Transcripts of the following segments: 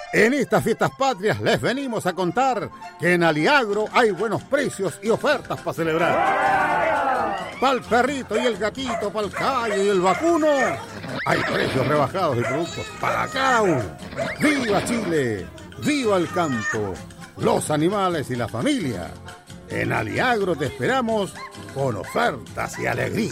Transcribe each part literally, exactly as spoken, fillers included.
En estas fiestas patrias les venimos a contar que en Aliagro hay buenos precios y ofertas para celebrar. Para el perrito y el gatito, para el caballo y el vacuno, hay precios rebajados de productos para cada uno. ¡Viva Chile! ¡Viva el campo! Los animales y la familia. En Aliagro te esperamos con ofertas y alegría.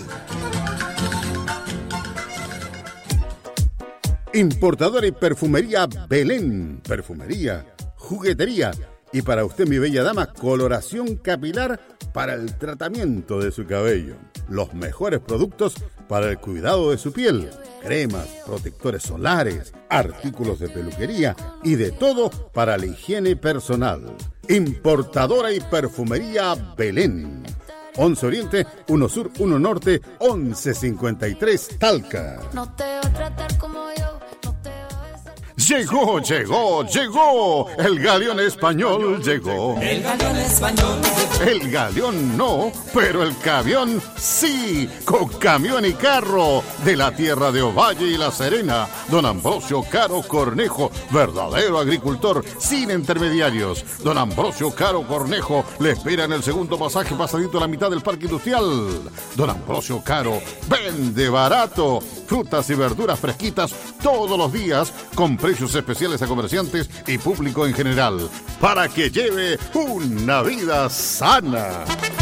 Importadora y perfumería Belén. Perfumería, juguetería y para usted, mi bella dama, coloración capilar para el tratamiento de su cabello. Los mejores productos para el cuidado de su piel. Cremas, protectores solares, artículos de peluquería y de todo para la higiene personal. Importadora y perfumería Belén. once Oriente, uno Sur, uno Norte, once cincuenta y tres Talca. No te va a tratar como yo. Llegó, llegó, llegó. El galeón español llegó. El galeón español llegó. El galeón no, pero el camión sí. Con camión y carro de la tierra de Ovalle y La Serena. Don Ambrosio Caro Cornejo, verdadero agricultor sin intermediarios. Don Ambrosio Caro Cornejo le espera en el segundo pasaje pasadito a la mitad del parque industrial. Don Ambrosio Caro vende barato. Frutas y verduras fresquitas todos los días con precios especiales a comerciantes y público en general, para que lleve una vida sana.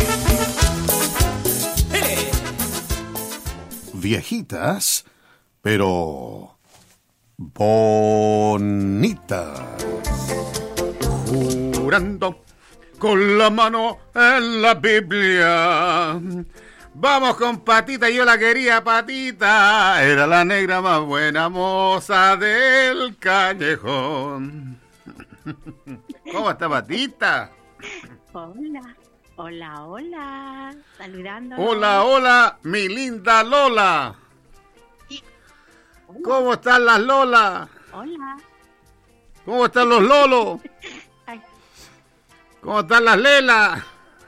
¡Hey! Viejitas, pero bonitas. Jurando con la mano en la Biblia. Vamos con Patita, yo la quería Patita, era la negra más buena moza del callejón. ¿Cómo está Patita? Hola, hola, hola, saludando. Hola, hola, mi linda Lola. ¿Cómo están las Lolas? Hola. ¿Cómo están los Lolos? ¿Cómo están las Lelas?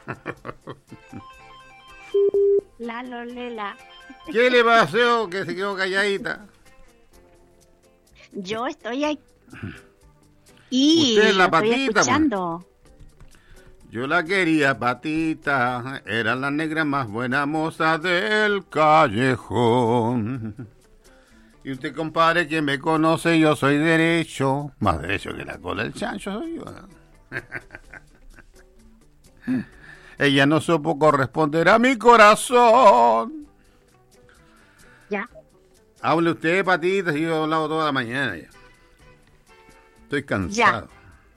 La Lolela. ¿Qué le pasó que se quedó calladita? Yo estoy aquí. Y usted es la estoy Patita, escuchando. Pues. Yo la quería Patita, era la negra más buena moza del callejón. Y usted, compadre, que me conoce, yo soy derecho, más derecho que la cola del chancho soy yo. Ella no supo corresponder a mi corazón. Ya. Hable usted, Patita, si yo he hablado toda la mañana ya. Estoy cansado.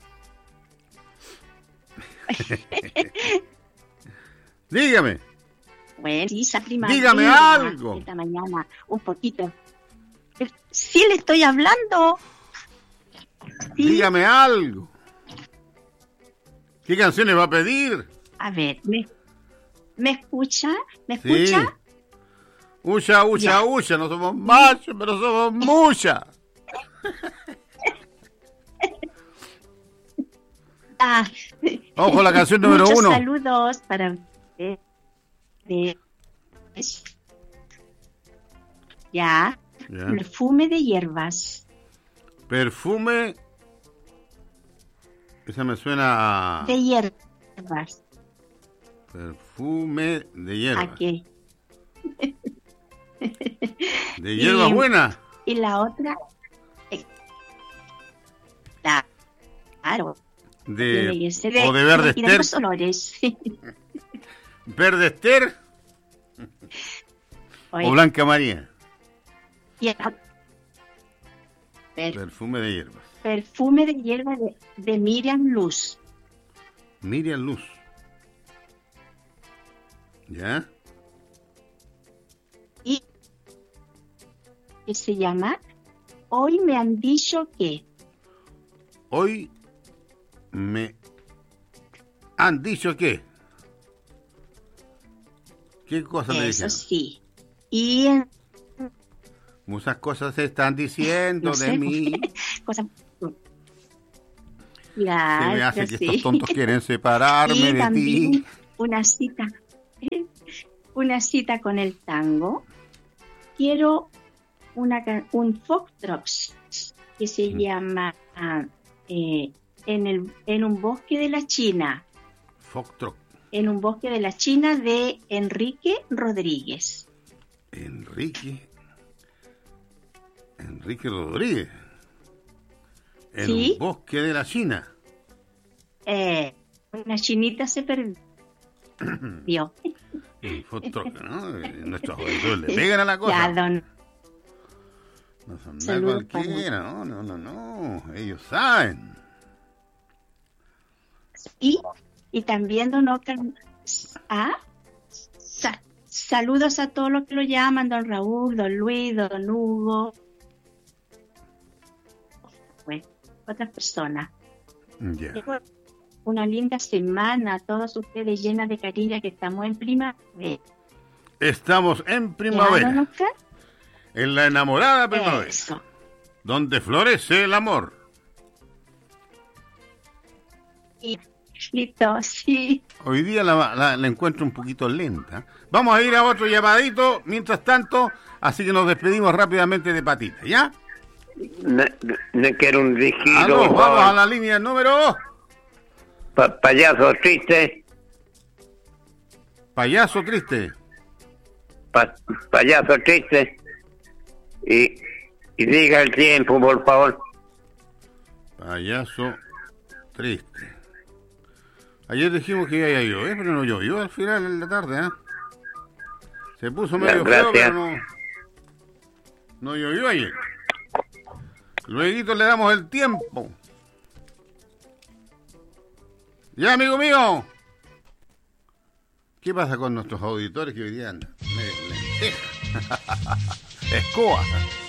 Dígame. Bueno, sí, esa dígame algo. Esta mañana, un poquito. Sí, le estoy hablando. Sí. Dígame algo. ¿Qué canciones va a pedir? A ver, ¿me, ¿me escucha? ¿Me escucha? Sí. Ucha, ucha, ya. Ucha, no somos machos, pero somos muchas. Ah, ojo, la canción número muchos uno. Saludos para usted. Ya. ya. Perfume de hierbas. Perfume. Esa me suena a... De hierbas. Perfume de hierbas. ¿A qué? ¿De hierbas y, buenas? Y la otra... Claro. De, de, o de verde ester. Los olores. ¿Verde ester? Oye. ¿O blanca María? Yeah. Per, perfume de hierbas. Perfume de hierbas de, de Miriam Luz. Miriam Luz. ¿Ya? Y que se llama Hoy me han dicho que. Hoy me han dicho que. ¿Qué cosas me dicen? Eso sí. Y en... muchas cosas se están diciendo no de sé, mí. Cosas... Ya, se me hace que sí. estos tontos quieren separarme y de ti. Una cita. Una cita con el tango. Quiero una, un foxtrot que se mm. llama uh, eh, en, el, en un bosque de la China. Foxtrot. En un bosque de la China de Enrique Rodríguez. Enrique. Enrique Rodríguez. En ¿Sí? un bosque de la China. Eh, una chinita se perdió. El Foxtrot, ¿no? Nuestros auditores le pegan a la cosa. Ya, don. No son nada Saludos cualquiera, no, no, no, no. Ellos saben. Y, y también don Oscar. Ah, sa- saludos a todos los que lo llaman, don Raúl, don Luis, don Hugo. Bueno, otras personas. Ya. Una linda semana a todos ustedes, llena de cariño, que estamos en primavera. Estamos en ¿Ya, don primavera. Oscar? En la enamorada primavera. Eso. Donde florece el amor. Y, listo, sí. Hoy día la, la- la encuentro un poquito lenta. Vamos a ir a otro llamadito mientras tanto, así que nos despedimos rápidamente de Patita, ¿ya? No, no quiero un dirigido, Aló, por vamos favor. a la línea número Pa- payaso triste, Payaso Triste. pa- payaso triste. Y, y diga el tiempo, por favor. Payaso Triste. Ayer dijimos que iba a llover, pero no llovió al final en la tarde, ¿eh? Se puso medio feo, Gracias. pero no, no llovió ayer. Luego le damos el tiempo. Ya, amigo mío. ¿Qué pasa con nuestros auditores que hoy día andan? Le- lenteja. Escoba.